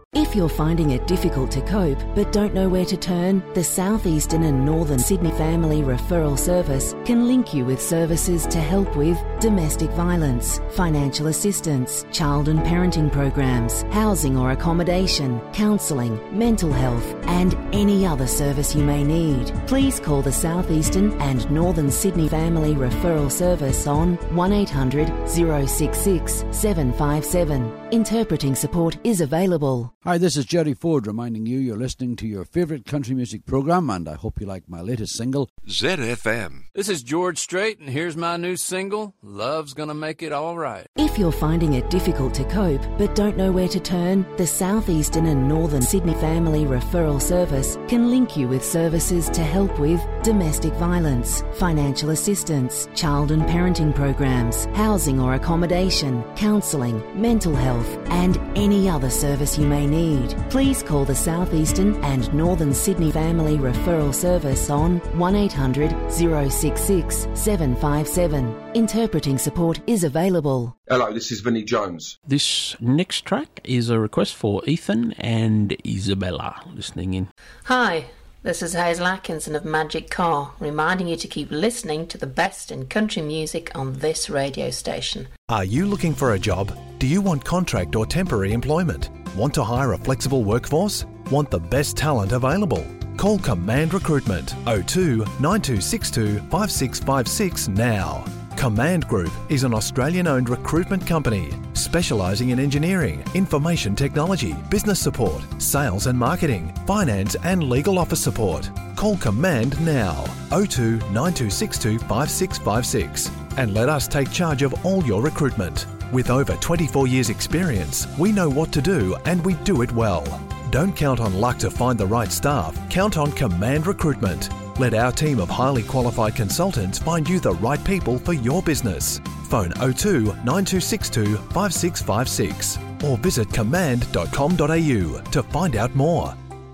If you're finding it difficult to cope but don't know where to turn, the South Eastern and Northern Sydney Family Referral Service can link you with services to help with domestic violence, financial assistance, child and parenting programs, housing or accommodation, counselling, mental health and any other service you may need. Please call the South Eastern and Northern Sydney Family Referral Service on 1800 066 757. Interpreting support is available. Hi, this is Jerry Ford reminding you you're listening to your favourite country music program, and I hope you like my latest single, ZFM. This is George Strait, and here's my new single, Love's Gonna Make It All Right. If you're finding it difficult to cope but don't know where to turn, the South Eastern and Northern Sydney Family Referral Service can link you with services to help with domestic violence, financial assistance, child and parenting programs, housing or accommodation, counselling, mental health and any other service you may need. Please call the South Eastern and Northern Sydney Family Referral Service on 1800 066 757. Interpreting support is available. Hello, this is Vinnie Jones. This next track is a request for Ethan and Isabella listening in. Hi, this is Hazel Atkinson of Magic Car, reminding you to keep listening to the best in country music on this radio station. Are you looking for a job? Do you want contract or temporary employment? Want to hire a flexible workforce? Want the best talent available? Call Command Recruitment 02 9262 5656 now. Command Group is an Australian-owned recruitment company specialising in engineering, information technology, business support, sales and marketing, finance and legal office support. Call Command now 02 9262 5656 and let us take charge of all your recruitment. With over 24 years experience, we know what to do and we do it well. Don't count on luck to find the right staff. Count on Command Recruitment. Let our team of highly qualified consultants find you the right people for your business. Phone 02 9262 5656 or visit command.com.au to find out more.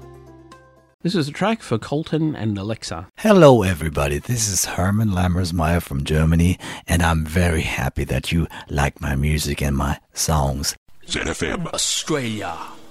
This is a track for Colton and Alexa. Hello everybody, this is Herman Lammersmeyer from Germany, and I'm very happy that you like my music and my songs. ZFM Australia.